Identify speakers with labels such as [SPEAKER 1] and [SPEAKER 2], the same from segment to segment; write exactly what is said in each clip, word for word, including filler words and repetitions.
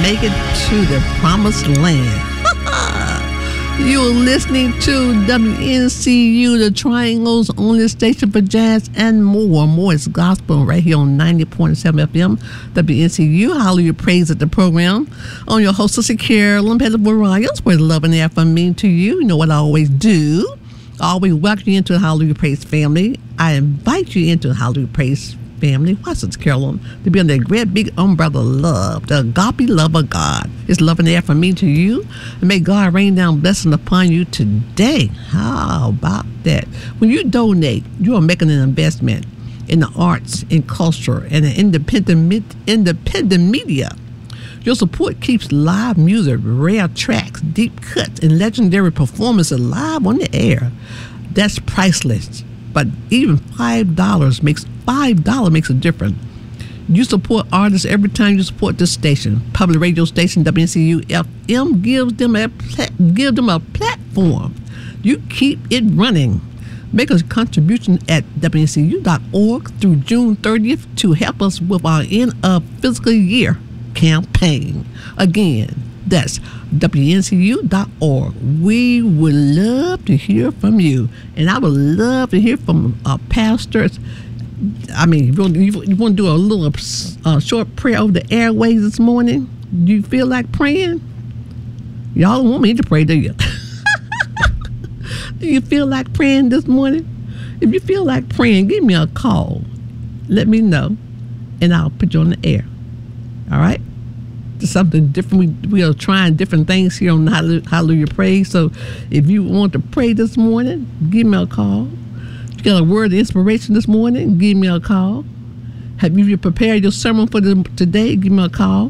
[SPEAKER 1] make it to the promised land. You're listening to W N C U, the Triangle's only station for jazz and more. More is gospel right here on ninety point seven F M, W N C U. Hallelujah Praise at the program. I'm your host, Sister Carolyn Pettit-Williams, where love and air from me to you. You know what I always do. I always welcome you into the Hallelujah Praise family. I invite you into the Hallelujah Praise family. Why, Sister Carolyn? To be under that great big umbrella of love, the agape love of God. It's love and air from me to you. And may God rain down blessing upon you today. How about that? When you donate, you are making an investment in the arts and culture and the independent, independent media. Your support keeps live music, rare tracks, deep cuts, and legendary performances live on the air. That's priceless. But even five dollars makes five dollars makes a difference. You support artists every time you support this station. Public radio station W N C U F M gives them a give them a platform. You keep it running. Make a contribution at W N C U dot org through June thirtieth to help us with our end of fiscal year campaign. Again, that's W N C U dot org. We would love to hear from you. And I would love to hear from uh, pastors. I mean, you want, you want to do a little uh, short prayer over the airways this morning? Do you feel like praying? Y'all don't want me to pray, do you? Do you feel like praying this morning? If you feel like praying, give me a call. Let me know, and I'll put you on the air. All right? It's something different. We, we are trying different things here on Hallelujah, Hallelujah Praise. So if you want to pray this morning, give me a call. If you got a word of inspiration this morning, give me a call. Have you prepared your sermon for the, today? Give me a call.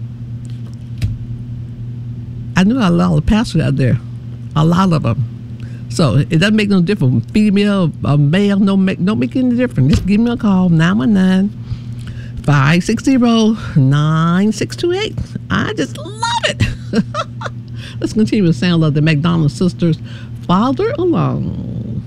[SPEAKER 1] I know a lot of pastors out there, a lot of them. So it doesn't make no difference. Female or male, no make, don't make any difference. Just give me a call, nine one nine, five six zero, nine six two eight. I just love it. Let's continue the sound of the McDonald Sisters, Farther Along.